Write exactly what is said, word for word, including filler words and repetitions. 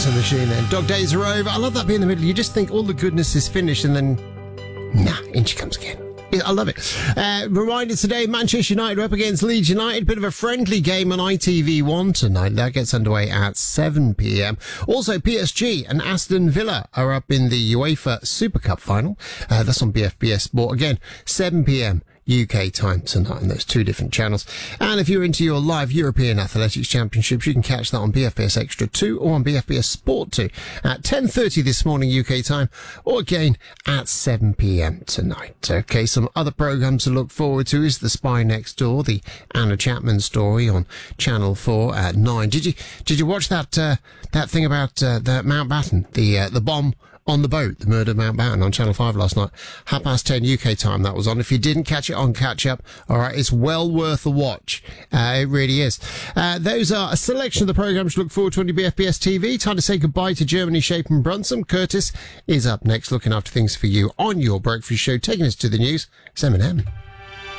Motor Machine then. Dog Days Are Over. I love that bit in the middle. You just think all the goodness is finished and then, nah, in she comes again. I love it. Uh, reminder today, Manchester United are up against Leeds United. Bit of a friendly game on I T V one tonight. That gets underway at seven p.m. Also, P S G and Aston Villa are up in the UEFA Super Cup final. Uh, that's on B F B S Sport. Again, seven p.m. U K time tonight on those two different channels. And if you're into your live European Athletics Championships, you can catch that on B F B S Extra two or on B F B S Sport two at ten thirty this morning U K time, or again at seven p.m. tonight. Okay, some other programmes to look forward to is The Spy Next Door, the Anna Chapman story on Channel four at nine. Did you did you watch that uh, that thing about uh, the Mountbatten, the uh, the bomb on the boat, the murder of Mountbatten on Channel five last night? Half past ten U K time that was on. If you didn't catch it on catch up, all right, it's well worth a watch. Uh, it really is. Uh, those are a selection of the programmes to look forward to on your B F B S T V. Time to say goodbye to Germany, Shape and Brunson. Curtis is up next, looking after things for you on your breakfast show. Taking us to the news, it's Eminem.